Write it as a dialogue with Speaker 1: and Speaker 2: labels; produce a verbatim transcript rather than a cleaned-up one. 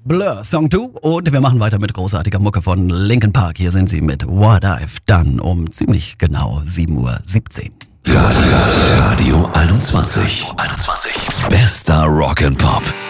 Speaker 1: Blur, Song zwei und wir machen weiter mit großartiger Mucke von Linkin Park. Hier sind sie mit What I've Done um ziemlich genau sieben Uhr siebzehn.
Speaker 2: Radio, Radio einundzwanzig. einundzwanzig. Bester Rock and Pop.